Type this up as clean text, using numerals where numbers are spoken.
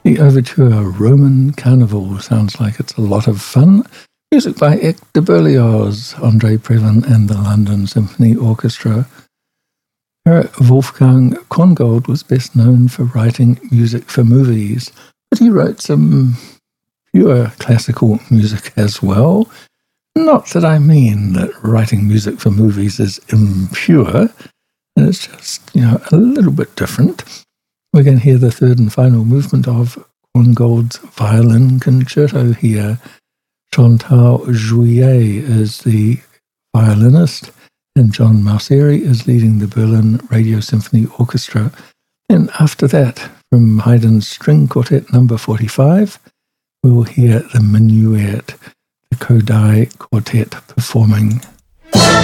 The overture Roman Carnival sounds like it's a lot of fun. Music by Eck de Berlioz, Andre Previn and the London Symphony Orchestra. Wolfgang Korngold was best known for writing music for movies, but he wrote some pure classical music as well. Not that I mean that writing music for movies is impure, and it's just, a little bit different. We're going to hear the third and final movement of Korngold's violin concerto here. Chantal Juillet is the violinist, and John Mauceri is leading the Berlin Radio Symphony Orchestra. Then after that, from Haydn's String Quartet number 45, we'll hear the Minuet, the Kodály Quartet performing.